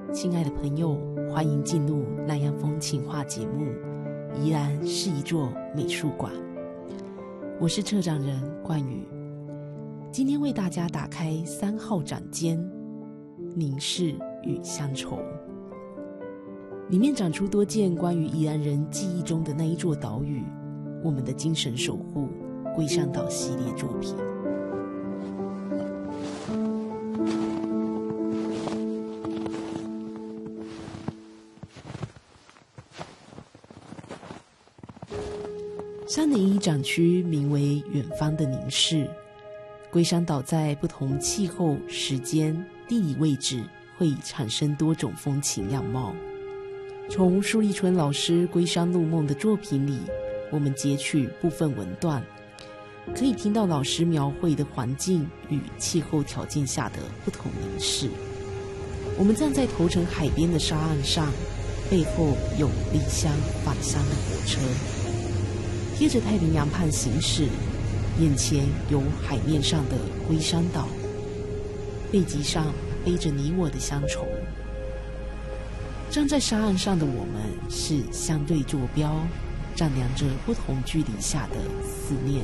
亲爱的朋友，欢迎进入南洋风情话节目。宜兰是一座美术馆，我是策展人冠宇。今天为大家打开3号展间凝视与乡愁，里面展出多件关于宜兰人记忆中的那一座岛屿，我们的精神守护龟山岛系列作品。301展区名为远方的凝视。龟山岛在不同气候、时间、地理位置会产生多种风情样貌。从苏立春老师《龟山路梦》的作品里，我们截取部分文段，可以听到老师描绘的环境与气候条件下的不同凝视。我们站在头城海边的沙岸上，背后有离乡返乡的火车，贴着太平洋畔行驶，眼前有海面上的龟山岛，背脊上背着你我的乡愁。站在沙岸上的我们是相对坐标，丈量着不同距离下的思念。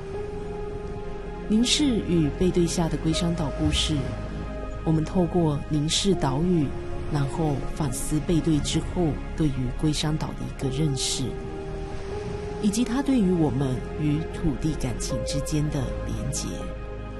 凝视与背对下的龟山岛故事，我们透过凝视岛屿，然后反思背对之后对于龟山岛的一个认识，以及它对于我们与土地感情之间的连结。